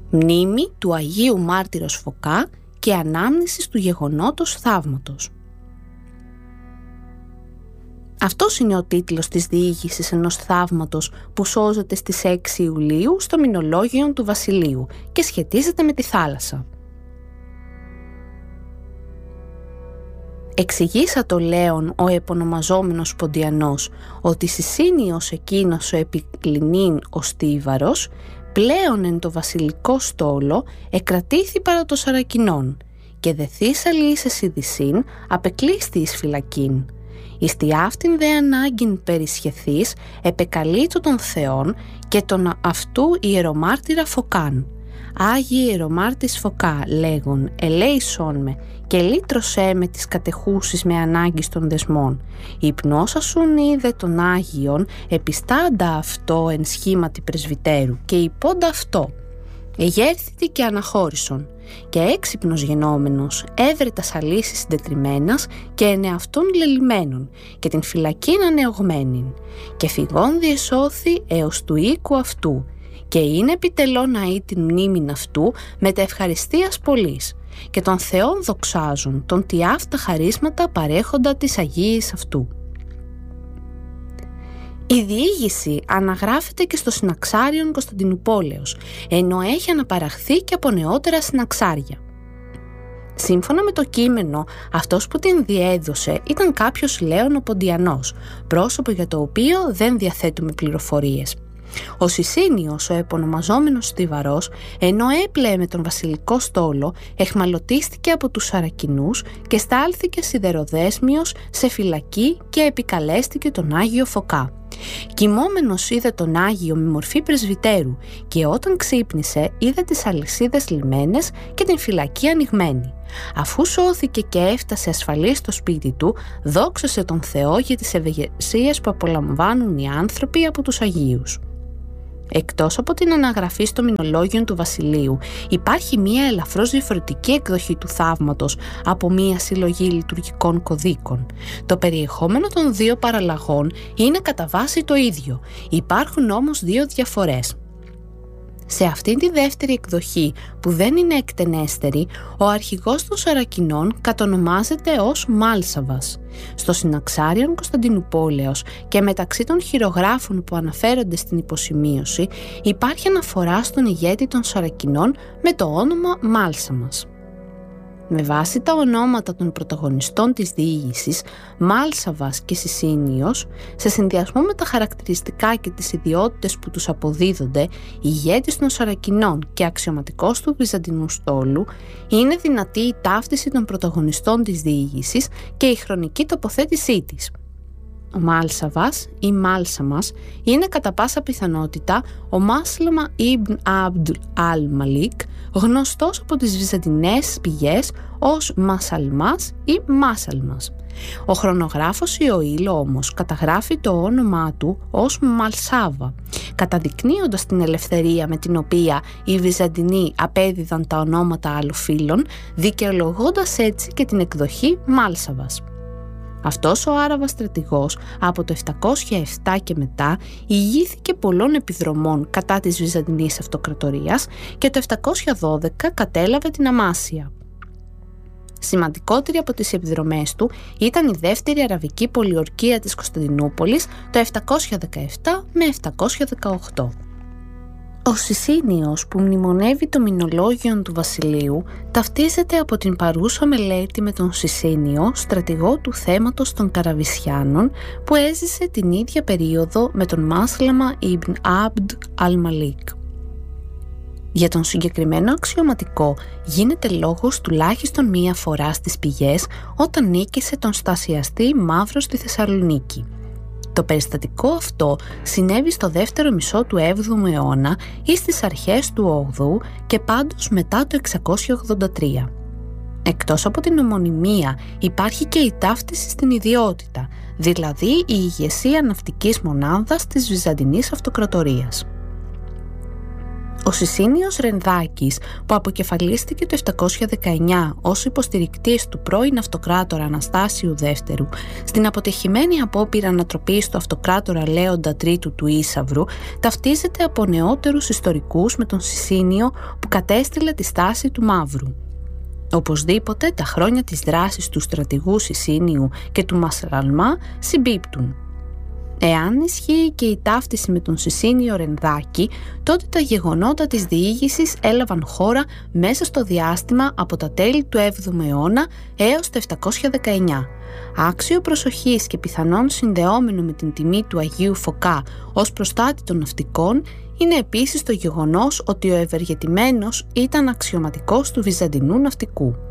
Μνήμη του Αγίου Μάρτυρος Φωκά και ανάμνησης του γεγονότος θαύματος. Αυτός είναι ο τίτλος της διήγησης ενός θαύματος που σώζεται στις 6 Ιουλίου στο Μηνολόγιον του Βασιλείου και σχετίζεται με τη θάλασσα. Εξηγήσα το Λέον ο επωνομαζόμενος Ποντιανός ότι συσίνιος εκείνος ο επικλινήν ο στίβαρος πλέον εν το βασιλικό στόλο εκρατήθη παρά το Σαρακινών και δεθήσαλη εις εσυδησίν απεκλείστη εις φυλακήν. Εις τη αυτήν δε ανάγκην περισχεθείς επεκαλείτο των Θεών και τον αυτού ιερομάρτυρα Φωκάν. Άγιε ιερομάρτης Φωκά λέγον ελέησόν με και λύτρωσέ με τις κατεχούσεις με ανάγκης των δεσμών. Υπνώσα σουν είδε των Άγιων επιστάντα αυτό εν σχήματι πρεσβυτέρου και υπόντα αυτό. Εγέρθητη και αναχώρησον και έξυπνος γενόμενος έβρε τα σαλίσεις συντετριμμένας και ενεαυτόν λελιμένων και την φυλακήν ανεωγμένην και φυγών διεσώθη έως του οίκου αυτού και είναι επιτελώ να ή την μνήμην αυτού με τα ευχαριστίας πολλής και των Θεών δοξάζουν τον τι αυτά χαρίσματα παρέχοντα της Αγίης αυτού. Η διήγηση αναγράφεται και στο Συναξάριον Κωνσταντινουπόλεως, ενώ έχει αναπαραχθεί και από νεότερα συναξάρια. Σύμφωνα με το κείμενο, αυτός που την διέδωσε ήταν κάποιος Λέων ο Ποντιανός, πρόσωπο για το οποίο δεν διαθέτουμε πληροφορίες. Ο Συσίνιος, ο επωνομαζόμενος στιβαρός, ενώ έπλεε με τον βασιλικό στόλο, εχμαλωτίστηκε από τους Σαρακινούς και στάλθηκε σιδεροδέσμιος σε φυλακή και επικαλέστηκε τον Άγιο Φωκά. Κοιμόμενος είδε τον Άγιο με μορφή πρεσβυτέρου και όταν ξύπνησε είδε τις αλυσίδες λυμμένες και την φυλακή ανοιγμένη. Αφού σώθηκε και έφτασε ασφαλής στο σπίτι του, δόξασε τον Θεό για τις ευεργεσίες που απολαμβάνουν οι άνθρωποι από τους Αγίους. Εκτός από την αναγραφή στο Μηνολόγιον του Βασιλείου, υπάρχει μία ελαφρώς διαφορετική εκδοχή του θαύματος από μία συλλογή λειτουργικών κωδίκων. Το περιεχόμενο των δύο παραλλαγών είναι κατά βάση το ίδιο, υπάρχουν όμως δύο διαφορές. Σε αυτήν τη δεύτερη εκδοχή, που δεν είναι εκτενέστερη, ο αρχηγός των Σαρακινών κατονομάζεται ως Μάλσαβας. Στο Συναξάριον Κωνσταντινουπόλεως και μεταξύ των χειρογράφων που αναφέρονται στην υποσημείωση υπάρχει αναφορά στον ηγέτη των Σαρακινών με το όνομα Μάλσαμας. Με βάση τα ονόματα των πρωταγωνιστών της διήγησης, Μάλσαβας και Συσίνιος, σε συνδυασμό με τα χαρακτηριστικά και τις ιδιότητες που τους αποδίδονται, ηγέτης των Σαρακινών και αξιωματικός του Βυζαντινού στόλου, είναι δυνατή η ταύτιση των πρωταγωνιστών της διήγησης και η χρονική τοποθέτησή της. Ο Μάλσαβας ή Μάλσαμας είναι κατά πάσα πιθανότητα ο Μάσλαμα Ιμπν Αμπντ Αλ-Μαλίκ, γνωστός από τις βυζαντινές πηγές ως Μασαλμάς ή Μάσαλμας. Ο χρονογράφος Ιωήλ όμως καταγράφει το όνομά του ως Μαλσάβα, καταδεικνύοντας την ελευθερία με την οποία οι Βυζαντινοί απέδιδαν τα ονόματα αλλοφύλων, δικαιολογώντας έτσι και την εκδοχή Μάλσαβας. Αυτός ο Άραβας στρατηγός από το 707 και μετά ηγήθηκε πολλών επιδρομών κατά της Βυζαντινής Αυτοκρατορίας και το 712 κατέλαβε την Αμάσια. Σημαντικότερη από τις επιδρομές του ήταν η δεύτερη αραβική πολιορκία της Κωνσταντινούπολης το 717 με 718. Ο Συσίνιος που μνημονεύει το Μηνολόγιον του Βασιλείου ταυτίζεται από την παρούσα μελέτη με τον Συσίνιο, στρατηγό του θέματος των Καραβισιάνων, που έζησε την ίδια περίοδο με τον Μάσλαμα Ιμπν Αμπντ Αλ-Μαλίκ. Για τον συγκεκριμένο αξιωματικό γίνεται λόγος τουλάχιστον μία φορά στις πηγές όταν νίκησε τον στασιαστή Μαύρο στη Θεσσαλονίκη. Το περιστατικό αυτό συνέβη στο δεύτερο μισό του 7ου αιώνα ή στις αρχές του 8ου και πάντως μετά το 683. Εκτός από την ομονιμία υπάρχει και η ταύτιση στην ιδιότητα, δηλαδή η ηγεσία ναυτικής μονάδας της Βυζαντινής Αυτοκρατορίας. Ο Σισίνιος Ρενδάκης, που αποκεφαλίστηκε το 719 ως υποστηρικτής του πρώην αυτοκράτορα Αναστάσιου Δεύτερου στην αποτυχημένη απόπειρα ανατροπής του αυτοκράτορα Λέοντα Τρίτου του Ίσαυρου, ταυτίζεται από νεότερους ιστορικούς με τον Σισίνιο που κατέστηλε τη στάση του Μαύρου. Οπωσδήποτε τα χρόνια της δράσης του στρατηγού Σισίνιου και του Μασαλμά συμπίπτουν. Εάν ισχύει και η ταύτιση με τον Σισίνιο Ρενδάκη, τότε τα γεγονότα της διήγησης έλαβαν χώρα μέσα στο διάστημα από τα τέλη του 7ου αιώνα έως το 719. Άξιο προσοχής και πιθανόν συνδεόμενο με την τιμή του Αγίου Φωκά ως προστάτη των ναυτικών είναι επίσης το γεγονός ότι ο ευεργετημένος ήταν αξιωματικός του Βυζαντινού ναυτικού.